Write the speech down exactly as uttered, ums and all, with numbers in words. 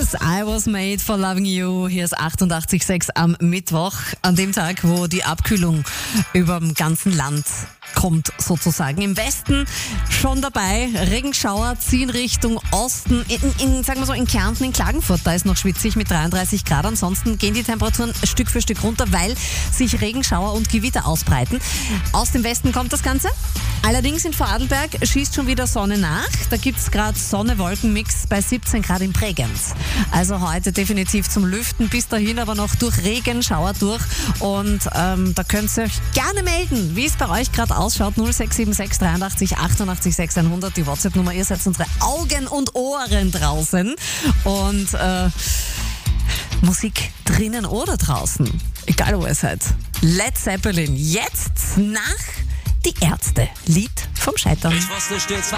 I Was Made for Loving You. Hier ist achtundachtzig Komma sechs am Mittwoch, an dem Tag, wo die Abkühlung über dem ganzen Land kommt sozusagen. Im Westen schon dabei. Regenschauer ziehen Richtung Osten. In, in, sagen wir so, in Kärnten, in Klagenfurt, da ist noch schwitzig mit dreiunddreißig Grad. Ansonsten gehen die Temperaturen Stück für Stück runter, weil sich Regenschauer und Gewitter ausbreiten. Aus dem Westen kommt das Ganze. Allerdings in Vorarlberg schießt schon wieder Sonne nach. Da gibt's gerade Sonne-Wolken-Mix bei siebzehn Grad in Bregenz. Also heute definitiv zum Lüften, bis dahin aber noch durch Regenschauer durch. Und ähm, da könnt ihr euch gerne melden, wie es bei euch gerade ausschaut. null sechs sieben sechs dreiundachtzig achtundachtzig sechshundert, die WhatsApp-Nummer. Ihr seid unsere Augen und Ohren draußen. Und äh, Musik drinnen oder draußen, egal wo ihr seid. Led Zeppelin, jetzt nach Die Ärzte. Lied vom Scheitern. Ich wusste stets,